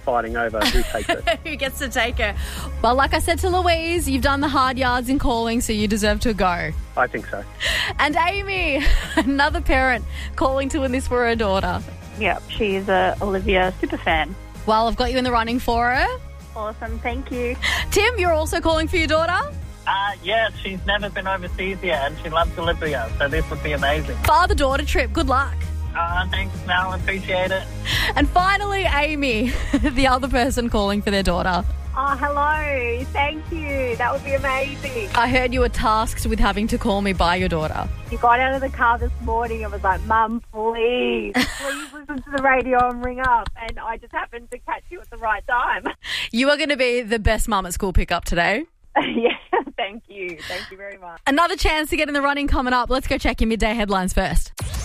fighting over who takes it. Who gets to take her? Well, like I said to Louise, you've done the hard yards in calling, so you deserve to go. I think so. And Amy, another parent calling to win this for her daughter. Yep, she's a Olivia superfan. Well, I've got you in the running for her. Awesome, thank you. Tim, you're also calling for your daughter? Yes, she's never been overseas yet and she loves Olivia, so this would be amazing. Father-daughter trip, good luck. Thanks, Mel, appreciate it. And finally, Amy, the other person calling for their daughter. Oh, hello. Thank you. That would be amazing. I heard you were tasked with having to call me by your daughter. You got out of the car this morning and was like, Mum, please listen to the radio and ring up. And I just happened to catch you at the right time. You are going to be the best mum at school pickup today. Yeah, thank you. Thank you very much. Another chance to get in the running coming up. Let's go check your midday headlines first.